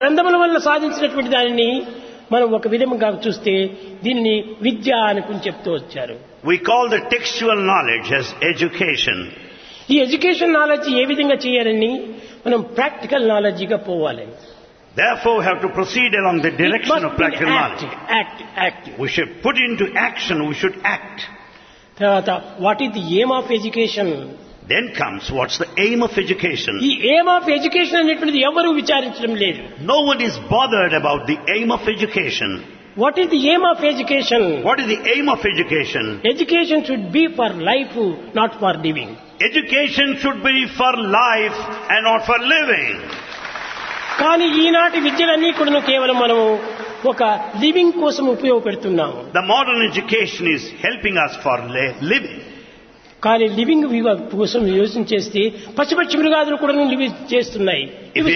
గ్రంథముల వల్ల సాధించినటువంటి దానిని మనం ఒక విధంగా చూస్తే దీనిని విద్య అని చెప్తూ వచ్చారు. We call the textual knowledge as education. ఈ ఎడ్యుకేషన్ నాలెడ్జ్ ఏ విధంగా చేయాలని మనం ప్రాక్టికల్ నాలెడ్జిగా పోవాలి. Therefore, we have to proceed along the direction of practical knowledge. Act. We should put into action, we should act. తర్వాత what is the aim of education? Then comes what's the aim of education. ఈ aim of education అనేటువంటిది ఎవరు విచారించడం లేదు. No one is bothered about the aim of education. What is the aim of education? What is the aim of education? Education should be for life, not for living. Education should be for life and not for living. కానీ ఈనాటి విద్యలన్నీ కూడా కేవలం మనము ఒక living కోసం ఉపయోగపెడుతున్నాము. The modern education is helping us for living. కానీ living కోసం యోచన చేస్తే పశుపక్షి మృగాదులు కూడా చేస్తున్నాయి.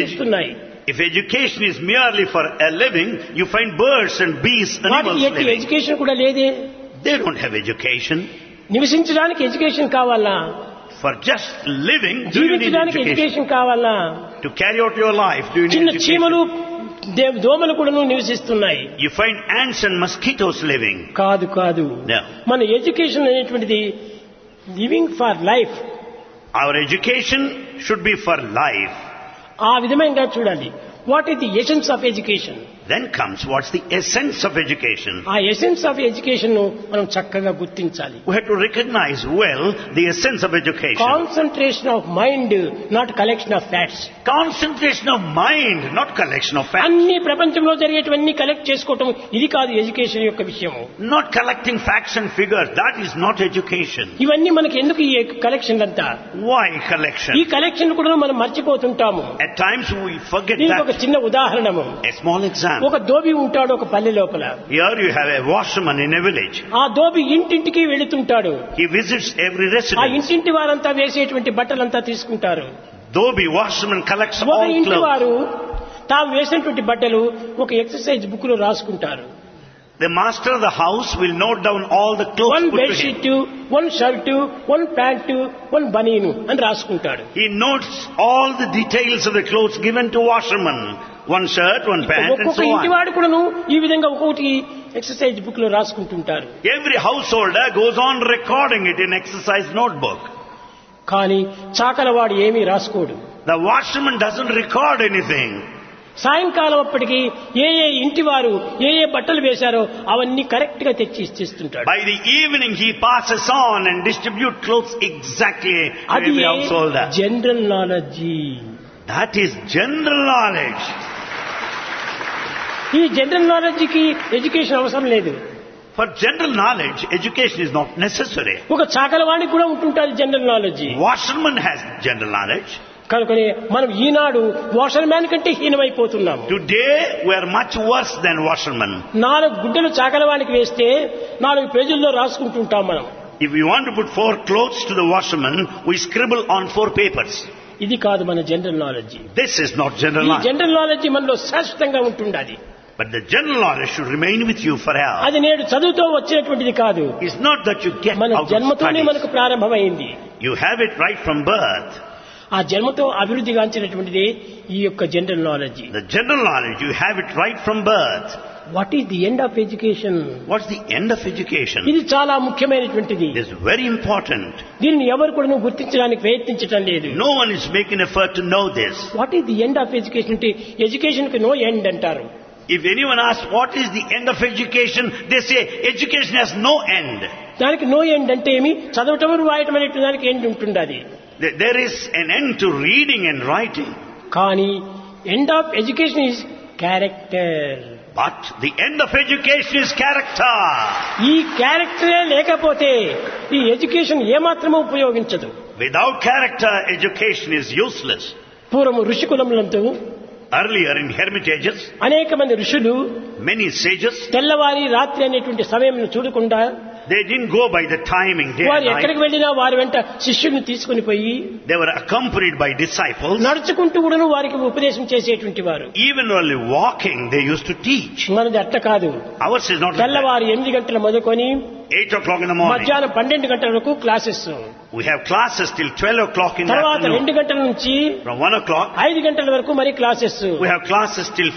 If education is merely for a living, you find birds and beasts, animals living. Education కూడా లేదే. They don't have education. నివసించడానికి ఎడ్యుకేషన్ కావాలా? For just living, do you need education? కావాలా? To carry out your life, do you need చిన్న education? చీమలు దోమలు కూడా నివసిస్తున్నాయి. You find ants and mosquitoes living. కాదు. No. మన ఎడ్యుకేషన్ అనేటువంటిది living for life. Our education should be for life. ఆ విధంగా చూడాలి. What is the essence of education? Then comes what's the essence of education. ఆ ఎసెన్స్ ఆఫ్ ఎడ్యుకేషన్ ను మనం చక్కగా గుర్తించాలి. We have to recognize well the essence of education. Concentration of mind, not collection of facts. Concentration of mind, not collection of facts. అన్ని ప్రపంచంలో జరిగేటివన్నీ collect చేసుకోవటం ఇది కాదు ఎడ్యుకేషన్ యొక్క విషయం. Not collecting facts and figures, that is not education. ఇవన్నీ మనకి ఎందుకు ఈ కలెక్షన్ అంతా? Why collection? ఈ కలెక్షన్ కూడా మనం మర్చిపోతుంటాము. At times we forget దీనికి ఒక that. చిన్న ఉదాహరణము. A small example. ఒక దోబి ఉంటాడు ఒక పల్లె లోపల. Here you have a washerman in a village. ఆ దోబి ఇంటింటికి వెళుతుంటాడు. He visits every ఆ residence. ఇంటింటి వారంతా వేసేటువంటి బట్టలంతా తీసుకుంటారు. Dhobi washerman collects ఒక all ఇంటి clothes. వారు తాము వేసినటువంటి బట్టలు ఒక ఎక్సర్సైజ్ బుక్ లో రాసుకుంటారు. The master of the house will note down all the clothes one put to bed him. Sheet, one shirt, one pant, one బనీను అని రాసుకుంటాడు. He notes all the details of the clothes given to washerman. One shirt, one pant and ఒక్కొక్క so ఇంటి on. వాడు కూడాను ఈ విధంగా ఒక్కొక్కటి exercise book లో రాసుకుంటుంటారు. Every householder goes on recording it in exercise notebook. కానీ చాకలవాడు ఏమీ రాసుకోడు. The washerman doesn't record anything. సాయంకాలం అప్పటికి ఏ ఇంటి వారు ఏ బట్టలు వేశారో అవన్నీ కరెక్ట్ గా తెచ్చి ఇచ్చేస్తుంటాడు. By the evening he passes on and distribute clothes exactly to అది every householder. General knowledge. That is general knowledge. ఈ జనరల్ నాలెడ్జ్ కి ఎడ్యుకేషన్ అవసరం లేదు. For general knowledge, education is not necessary. ఒక చాకలవాడికి కూడా ఉంటుంటుంది general knowledge. Washerman has general knowledge. కనుకనే మనం ఈనాడు washer man కంటే హీనమైపోతున్నాము. Today we are much worse than washerman. 4 గుడ్డలు చాకలవానికి వేస్తే 4 పేజీల్లో రాసుకుంటుంటాం మనం. If we want to put 4 clothes to the washerman, we scribble on 4 papers. ఇది కాదు మన general knowledge. This is not general ఈ knowledge. జనరల్ నాలెడ్జ్ మనలో శాశ్వతంగా ఉంటుండాలి. But the general knowledge should remain with you forever. అది నేడు చదువుతో వచ్చినటువంటిది కాదు. It's not that you get మన out of జన్మతోనే studies. మనకు ప్రారంభమైంది. You have it right from birth. ఆ జన్మతో అభివృద్ధి గాంచినటువంటిది ఈ యొక్క general knowledge. The general knowledge, you have it right from birth. What is the end of education? What's the end of education? ఇది చాలా ముఖ్యమైనటువంటిది. It is very important. దీనిని ఎవరు కూడా గుర్తించడానికి ప్రయత్నించడం లేదు. No one is making effort to know this. What is the end of education అంటే ఎడ్యుకేషన్ కి నో ఎండ్ అంటారు. If anyone asks what is the end of education, they say education has no end. దానికి no end అంటే ఏమి? చదవటం రాయటం అనేటువంటి దానికి ఎండ్ ఉంటుంది. There is an end to reading and writing. కానీ end of education is character. But the end of education is character. ఈ క్యారెక్టరే లేకపోతే ఈ ఎడ్యుకేషన్ ఏమాత్రమూ ఉపయోగించదు. Without character, education is useless. పూర్వము ఋషికులములందు Earlier in hermitages, అనేక మంది ఋషులు many sages, తెల్లవారి రాత్రి అనేటువంటి సమయం చూడకుండా they didn't go by the timing day వారు and ఎక్కడికి night. వెళ్ళినా వారి వెంట శిష్యుల్ని తీసుకుని పోయి They were accompanied by disciples. నడుచుకుంటూ కూడా వారికి ఉపదేశం చేసేటువంటి వారు. Even while walking, they used to teach. మనది అట్ట కాదు. Ours is not like that. తెల్లవారు 8 గంటల మొదలుకొని 8 o'clock in the morning. మధ్యాహ్నం 12 గంటల వరకు classes. We have classes till 12 o'clock in the తర్వాత afternoon. 2 గంటల నుంచి From 1 o'clock, 5 గంటల వరకు మరి classes. we have classes till